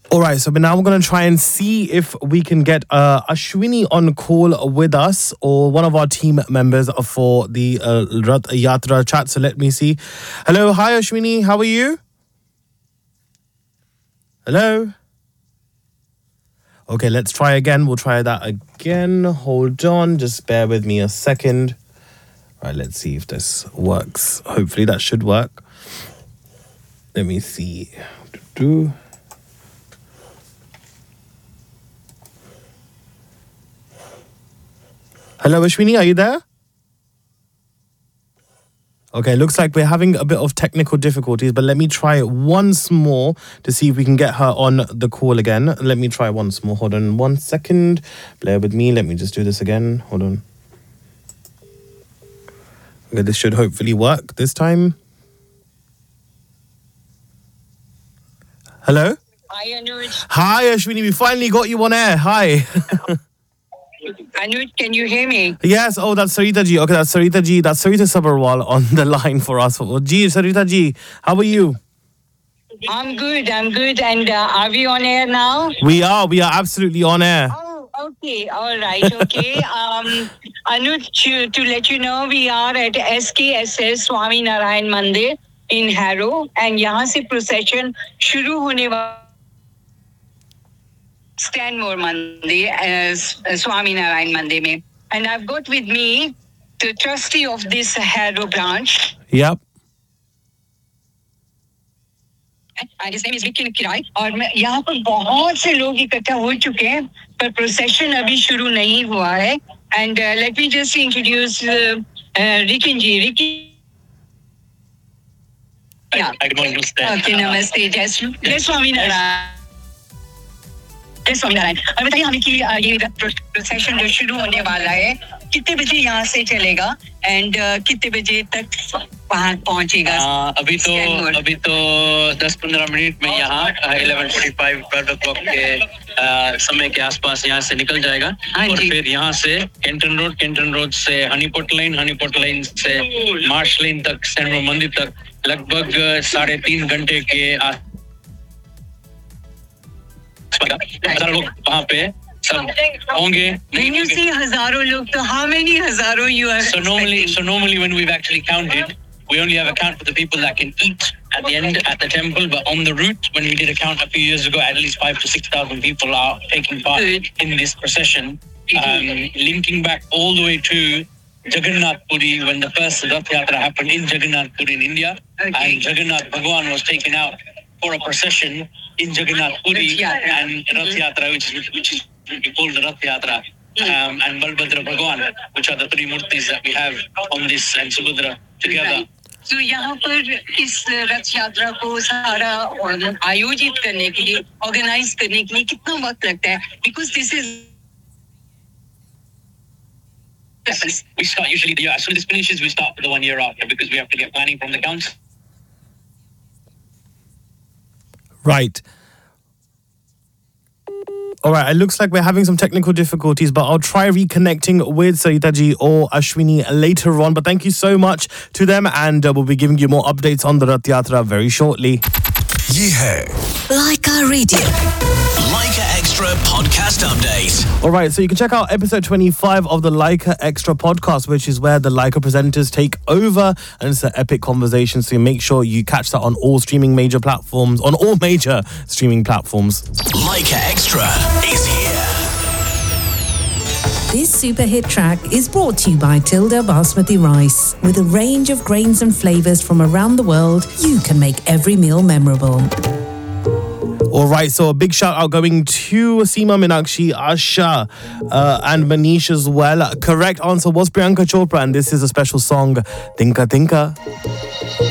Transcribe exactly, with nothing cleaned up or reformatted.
All right, so now we're going to try and see if we can get uh, Ashwini on call with us or one of our team members for the uh, Rath Yatra chat. So let me see. Hello, hi Ashwini, how are you? Hello? Okay, let's try again. We'll try that again. Hold on, just bear with me a second. All right, let's see if this works. Hopefully that should work. Let me see. Do-do. Hello, Ashwini, are you there? Okay, looks like we're having a bit of technical difficulties, but let me try it once more to see if we can get her on the call again. Let me try once more. Hold on one second. Bear with me. Let me just do this again. Hold on. Okay, this should hopefully work this time. Hello? Hi, Anuj. Hi, Ashwini. We finally got you on air. Hi. Anuj, can you hear me? Yes. Oh, that's Sarita ji. Okay, that's Sarita ji. That's Sarita Sabharwal on the line for us. Oh, Ji, Sarita ji, how are you? I'm good. I'm good. And uh, are we on air now? We are. We are absolutely on air. Oh, okay. All right. Okay. um, Anuj, to, to let you know, we are at S K S S Swami Narayan Mandir in Harrow. And यहाँ से procession शुरू होने वाला Stanmore Mandir as uh, Swami Narayan Mandir mein. And I've got with me the trustee of this Harrow branch. Yep. And his name is Vikin Kirai. और मैं यहाँ पर बहुत से लोग इकट्ठा हो चुके हैं पर procession अभी शुरू नहीं हुआ है. And uh, let me just introduce uh, uh, Rikin ji. Rikin. Yeah. Good morning. Okay, namaste. Jai Swami Narayan. Swaminarayan और बताइए हमें कि ये प्रोसेशन जो शुरू होने वाला है कितने बजे यहाँ से चलेगा एंड कितने बजे तक वहाँ पहुँचेगा? अभी तो अभी तो दस पंद्रह मिनट में यहाँ eleven forty-five twelve o'clock के समय के आसपास यहाँ से निकल जाएगा और फिर यहाँ से कैंटन रोड कैंटन रोड से हनीपोट लाइन हनीपोट लाइन से मार्श लाइन तक स्टैनमोर मंदिर तक लगभग साढ़े तीन घंटे के आस हजारों लोग वहाँ पे सब होंगे. When you say हजारों लोग, तो how many हजारों you are? So normally, so normally when we've actually counted, we only have a count for the people that can eat at the end at the temple. But on the route, when we did a count a few years ago, at least five to six thousand people are taking part in this procession, um, linking back all the way to Jagannath Puri when the first Rath Yatra happened in Jagannath Puri in India, okay. And Jagannath Bhagwan was taken out for a procession in Jagannath Puri and Rath Yatra, which is which is called the Rath Yatra, um, and Balbhadra Bhagwan, which are the three murtis that we have on this and Subhadra together. So यहाँ पर इस रथ यात्रा को सारा आयोजित करने के लिए, organize करने के लिए कितना वक्त लगता है? Because this is we start usually the year as soon as this finishes, we start for the one year after because we have to get planning from the council. Right. All right, it looks like we're having some technical difficulties, but I'll try reconnecting with Sarita ji or Ashwini later on. But thank you so much to them, and uh, we'll be giving you more updates on the Rath Yatra very shortly. Ye hai Laika Radio. Laika Extra podcast update. All right, so you can check out episode twenty-five of the Laika Extra podcast, which is where the Laika presenters take over, and it's an epic conversation. So make sure you catch that on all streaming major platforms, on all major streaming platforms. Laika Extra is here. This super hit track is brought to you by Tilda Basmati Rice. With a range of grains and flavors from around the world, you can make every meal memorable. All right, so a big shout out going to Seema Meenakshi, Asha, uh, and Manish as well. Correct answer was Priyanka Chopra, and this is a special song, Tinka Tinka.